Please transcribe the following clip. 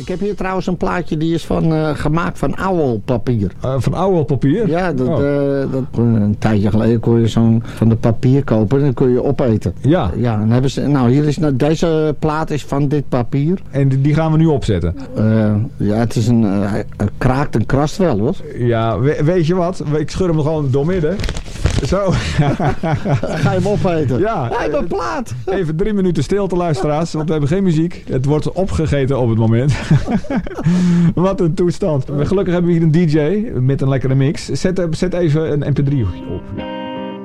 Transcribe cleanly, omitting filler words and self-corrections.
Ik heb hier trouwens een plaatje die is gemaakt van ouwelpapier. Van ouwelpapier? Ja, een tijdje geleden kon je zo'n van de papier kopen en dan kun je opeten. Ja. Ja, dan hebben ze, hier is deze plaat is van dit papier. En die gaan we nu opzetten? Ja, het is een kraakt en krast wel, hoor. Ja, weet je wat? Ik scheur hem gewoon doormidden. Zo. Ga je hem opeten? Ja. Hij heeft een plaat. Even 3 minuten stilte, luisteraars, want we hebben geen muziek. Het wordt opgegeten op het moment. Wat een toestand. Gelukkig hebben we hier een DJ met een lekkere mix. Zet even een mp3 op.